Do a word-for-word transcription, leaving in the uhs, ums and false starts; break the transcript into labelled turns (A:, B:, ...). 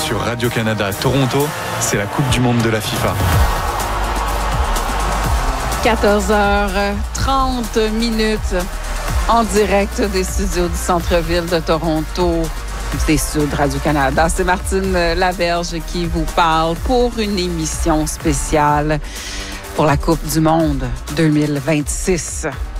A: sur Radio-Canada à Toronto, c'est la Coupe du monde de la FIFA.
B: quatorze heures trente minutes en direct des studios du centre-ville de Toronto, des Sud Radio-Canada. C'est Martine Laberge qui vous parle pour une émission spéciale pour la Coupe du monde deux mille vingt-six.